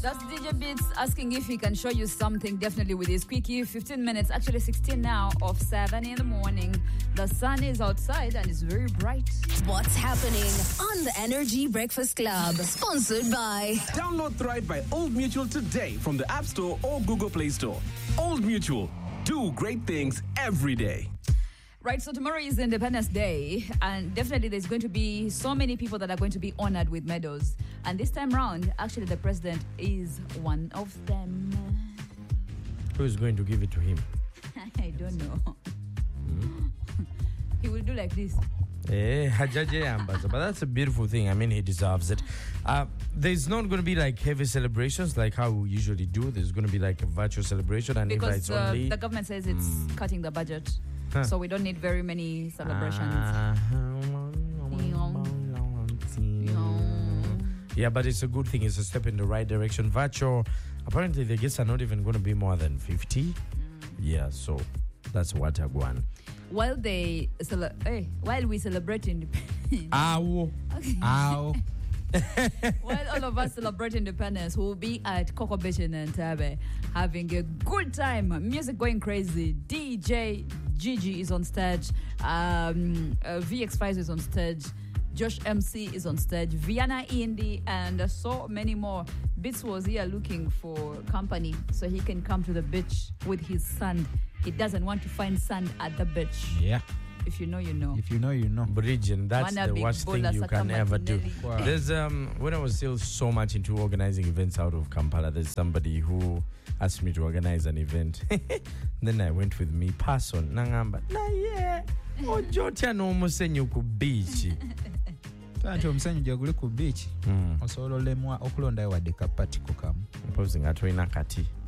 That's DJ Beats asking if he can show you something, definitely with his quickie. 15 minutes, actually 16 now, of 7 in the morning. The sun is outside and it's very bright. What's happening on the Energy Breakfast Club? Sponsored by... Download Thrive by Old Mutual today from the App Store or Google Play Store. Old Mutual. Do great things every day. Right, so tomorrow is Independence Day, and definitely there's going to be so many people that are going to be honored with medals. And this time round, actually the president is one of them. Who's going to give it to him? I don't know. He will do like this. But that's a beautiful thing. I mean, he deserves it. There's not going to be like heavy celebrations like how we usually do. There's going to be like a virtual celebration, and because it's only... the government says it's cutting the budget. So we don't need very many celebrations. Yeah, but it's a good thing. It's a step in the right direction. Virtual, apparently the guests are not even going to be more than 50. Yeah, so that's what I want. While we celebrate independence. Ow. Ow. While all of us celebrate independence, we'll be at Coco Beach in Entebbe having a good time. Music going crazy. DJ Gigi is on stage. VX5 is on stage. Josh MC is on stage. Viana Indy and so many more. Beats was here looking for company so he can come to the beach with his sand. He doesn't want to find sand at the beach. Yeah. If you know, you know. If you know, you know. Bridging, that's the worst thing you can ever do. Wow. There's when I was still so much into organizing events out of Kampala, there's somebody who asked me to organize an event. Then I went with me person. Nangamba. Na yeah. Ojotya no musenyu ku beach. Tanti omusenyu gyeguli ku beach. Osobola olemwa okulondayo wadde kapati kukamu. Posing atolina kati.